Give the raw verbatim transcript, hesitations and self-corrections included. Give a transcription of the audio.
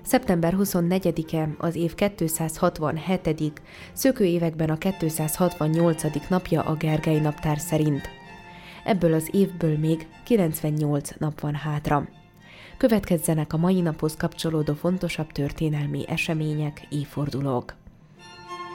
Szeptember huszonnegyedike az év kétszázhatvanhetedik, szökőévekben a kétszázhatvannyolcadik napja a Gergely naptár szerint. Ebből az évből még kilencvennyolc nap van hátra. Következzenek a mai naphoz kapcsolódó fontosabb történelmi események, évfordulók.